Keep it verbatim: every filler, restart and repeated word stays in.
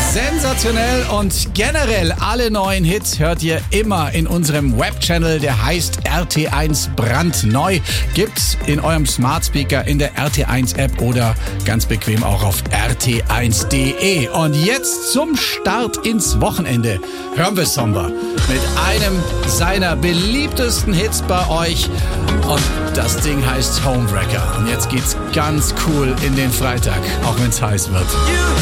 Sensationell und generell alle neuen Hits hört ihr immer in unserem Webchannel, der heißt R T eins brandneu. Gibt's in eurem Smart Speaker in der R T eins App oder ganz bequem auch auf r t eins punkt d e. Und jetzt zum Start ins Wochenende hören wir Somba mit einem seiner beliebtesten Hits bei euch. Und das Ding heißt Homewrecker. Und jetzt geht's ganz cool in den Freitag, auch wenn's heiß wird.